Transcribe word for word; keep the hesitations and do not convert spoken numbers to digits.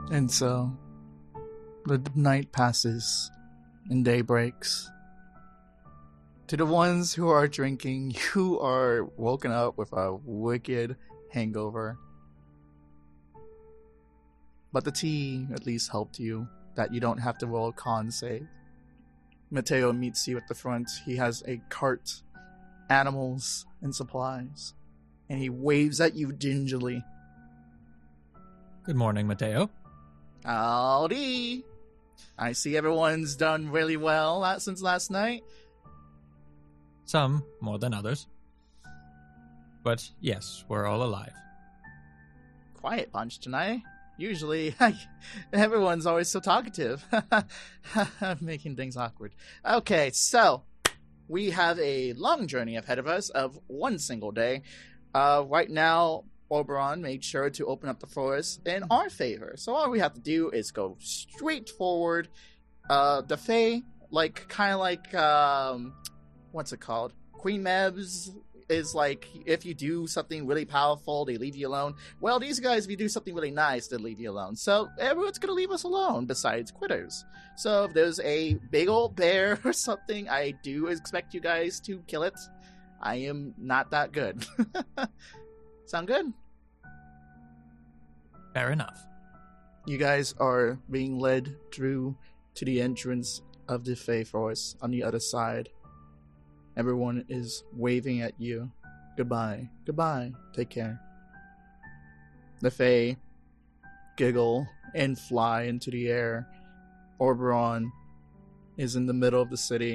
And so, the night passes and day breaks. To the ones who are drinking, you are woken up with a wicked hangover. But the tea at least helped you, that you don't have to roll a con save. Mateo meets you at the front. He has a cart, animals, and supplies. And he waves at you gingerly. Good morning, Mateo. Howdy! I see everyone's done really well since last night. Some more than others. But yes, we're all alive. Quiet bunch tonight. Usually, everyone's always so talkative. Making things awkward. Okay, so, we have a long journey ahead of us of one single day. Uh, right now, Oberon made sure to open up the forest in our favor. So all we have to do is go straight forward. Uh, the Fae, like, kind of like, um, what's it called? Queen Mebs is like, if you do something really powerful, they leave you alone. Well, these guys, if you do something really nice, they leave you alone. So everyone's going to leave us alone besides quitters. So if there's a big old bear or something, I do expect you guys to kill it. I am not that good. Sound good? Fair enough. You guys are being led through to the entrance of the Fae Forest on the other side. Everyone is waving at you. Goodbye. Goodbye. Take care. The Fae giggle and fly into the air. Oberon is in the middle of the city.